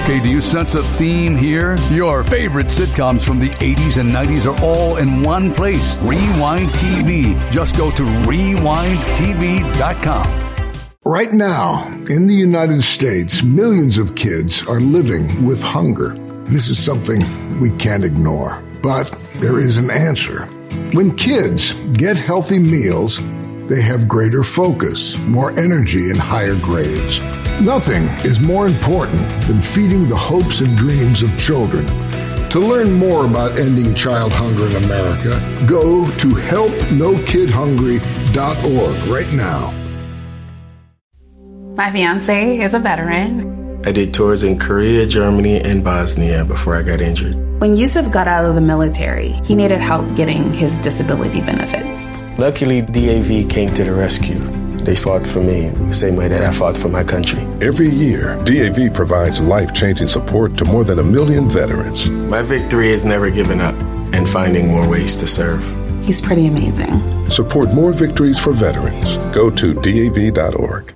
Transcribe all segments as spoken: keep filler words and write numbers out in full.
Okay, do you sense a theme here? Your favorite sitcoms from the eighties and nineties are all in one place. Rewind T V. Just go to rewind t v dot com. Right now, in the United States, millions of kids are living with hunger. This is something we can't ignore, but there is an answer. When kids get healthy meals, they have greater focus, more energy, and higher grades. Nothing is more important than feeding the hopes and dreams of children. To learn more about ending child hunger in America, go to help no kid hungry dot org right now. My fiance is a veteran. I did tours in Korea, Germany, and Bosnia before I got injured. When Yusuf got out of the military, he needed help getting his disability benefits. Luckily, D A V came to the rescue. They fought for me the same way that I fought for my country. Every year, D A V provides life-changing support to more than a million veterans. My victory is never giving up and finding more ways to serve. He's pretty amazing. Support more victories for veterans. Go to D A V dot org.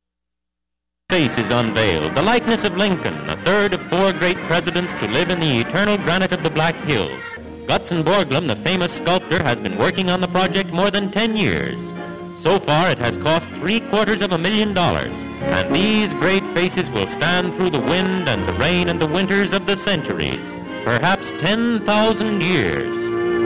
Face is unveiled, the likeness of Lincoln, a third of four great presidents to live in the eternal granite of the Black Hills. Gutzon Borglum, the famous sculptor, has been working on the project more than ten years. So far, it has cost three quarters of a million dollars. And these great faces will stand through the wind and the rain and the winters of the centuries, perhaps ten thousand years.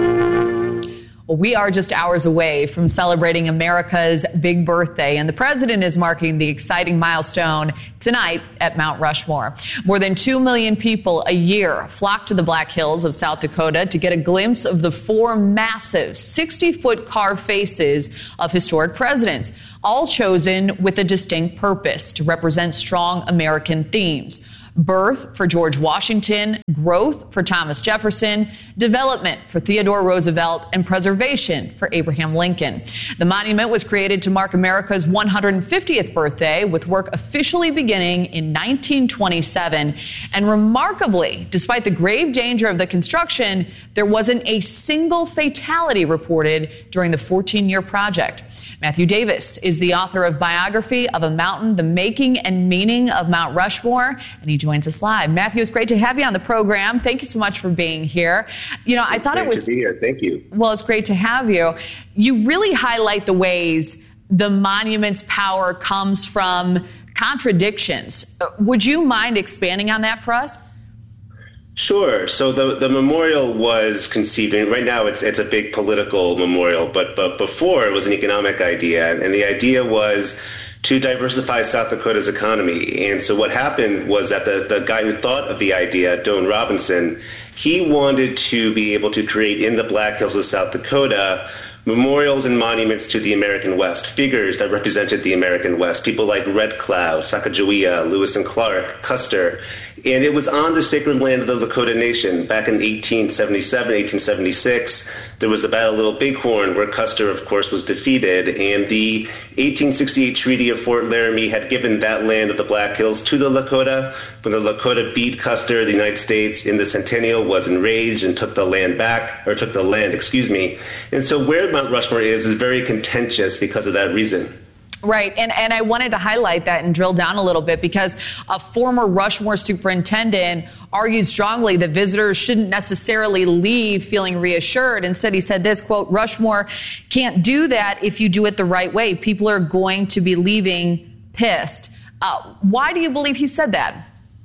Well, we are just hours away from celebrating America's big birthday, and the president is marking the exciting milestone tonight at Mount Rushmore. More than two million people a year flock to the Black Hills of South Dakota to get a glimpse of the four massive sixty-foot carved faces of historic presidents, all chosen with a distinct purpose to represent strong American themes. Birth for George Washington, growth for Thomas Jefferson, development for Theodore Roosevelt, and preservation for Abraham Lincoln. The monument was created to mark America's one hundred fiftieth birthday, with work officially beginning in nineteen twenty-seven. And remarkably, despite the grave danger of the construction, there wasn't a single fatality reported during the fourteen-year project. Matthew Davis is the author of Biography of a Mountain, The Making and Meaning of Mount Rushmore, and he joins us live. Matthew, it's great to have you on the program. Thank you so much for being here. You know, I it's thought great it was to be here. Thank you. Well, it's great to have you. You really highlight the ways the monument's power comes from contradictions. Would you mind expanding on that for us? Sure. So the the memorial was conceived, and right now it's it's a big political memorial, but but before it was an economic idea, and the idea was to diversify South Dakota's economy. And so what happened was that the, the guy who thought of the idea, Doane Robinson, he wanted to be able to create in the Black Hills of South Dakota memorials and monuments to the American West, figures that represented the American West, people like Red Cloud, Sacagawea, Lewis and Clark, Custer. And it was on the sacred land of the Lakota Nation back in eighteen seventy-seven, eighteen seventy-six. There was the Battle of Little Bighorn, where Custer, of course, was defeated. And the eighteen sixty-eight Treaty of Fort Laramie had given that land of the Black Hills to the Lakota. When the Lakota beat Custer, the United States in the Centennial was enraged and took the land back, or took the land, excuse me. And so where Mount Rushmore is, is very contentious because of that reason. Right, and, and I wanted to highlight that and drill down a little bit, because a former Rushmore superintendent argued strongly that visitors shouldn't necessarily leave feeling reassured. Instead, he said this, quote, "Rushmore can't do that if you do it the right way. People are going to be leaving pissed." Uh, why do you believe he said that?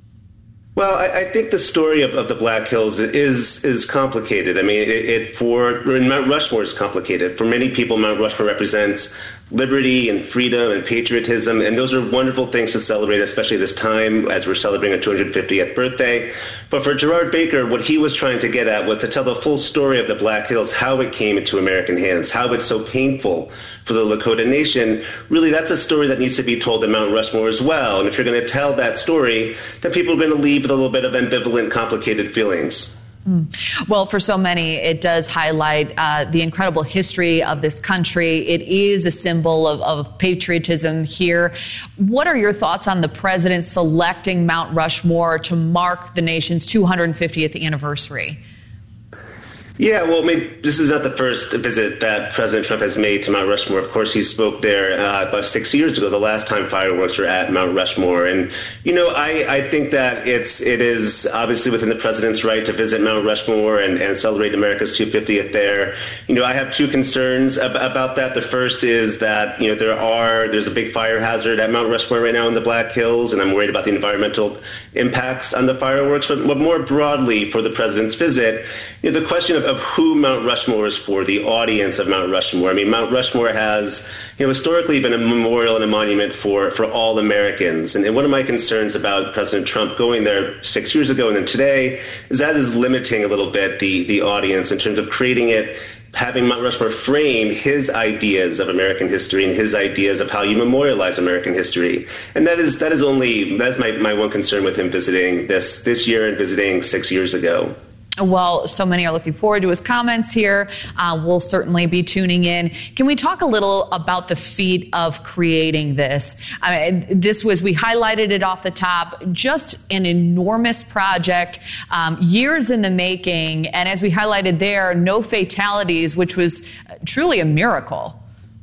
Well, I, I think the story of, of the Black Hills is is complicated. I mean, it, it for Mount Rushmore is complicated. For many people, Mount Rushmore represents liberty and freedom and patriotism, and those are wonderful things to celebrate, especially this time as we're celebrating a two hundred fiftieth birthday. But for Gerard Baker, what he was trying to get at was to tell the full story of the Black Hills, how it came into American hands, how it's so painful for the Lakota Nation. Really, that's a story that needs to be told at Mount Rushmore as well. And if you're going to tell that story, then people are going to leave with a little bit of ambivalent, complicated feelings. Mm. Well, for so many, it does highlight uh, the incredible history of this country. It is a symbol of, of patriotism here. What are your thoughts on the president selecting Mount Rushmore to mark the nation's two hundred fiftieth anniversary? Yeah, well, I mean, this is not the first visit that President Trump has made to Mount Rushmore. Of course, he spoke there uh, about six years ago, the last time fireworks were at Mount Rushmore. And, you know, I, I think that it's it is obviously within the president's right to visit Mount Rushmore and, and celebrate America's two hundred fiftieth there. You know, I have two concerns ab- about that. The first is that, you know, there are there's a big fire hazard at Mount Rushmore right now in the Black Hills, and I'm worried about the environmental impacts on the fireworks. But, but more broadly, for the president's visit, you know, the question of of who Mount Rushmore is for, the audience of Mount Rushmore. I mean, Mount Rushmore has, you know, historically been a memorial and a monument for, for all Americans. And, and one of my concerns about President Trump going there six years ago and then today is that is limiting a little bit the, the audience in terms of creating it, having Mount Rushmore frame his ideas of American history and his ideas of how you memorialize American history. And that is that is only, that's my, my one concern with him visiting this, this year and visiting six years ago. Well, so many are looking forward to his comments here. Uh, we'll certainly be tuning in. Can we talk a little about the feat of creating this? I mean, this was, we highlighted it off the top, just an enormous project, um, years in the making. And as we highlighted there, no fatalities, which was truly a miracle.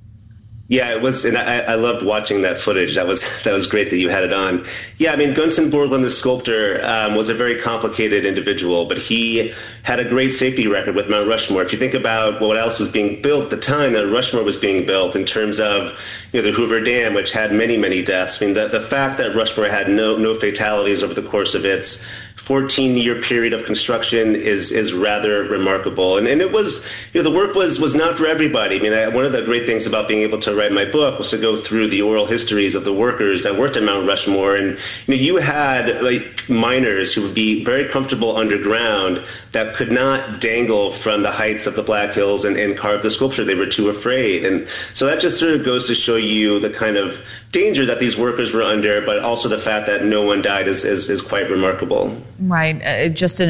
Yeah, it was, and I, I loved watching that footage. That was that was great that you had it on. Yeah, I mean, Gunnson Borglum, the sculptor, um, was a very complicated individual, but he had a great safety record with Mount Rushmore. If you think about what else was being built at the time that Rushmore was being built, in terms of, you know, the Hoover Dam, which had many, many deaths. I mean, the, the fact that Rushmore had no no fatalities over the course of its fourteen-year period of construction is is rather remarkable. And and it was, you know, the work was was not for everybody. I mean, I, one of the great things about being able to write my book was to go through the oral histories of the workers that worked at Mount Rushmore. And, you know, you had like miners who would be very comfortable underground that could not dangle from the heights of the Black Hills and, and carve the sculpture. They were too afraid. And so that just sort of goes to show you the kind of danger that these workers were under, but also the fact that no one died is, is, is quite remarkable. Right. Uh, just an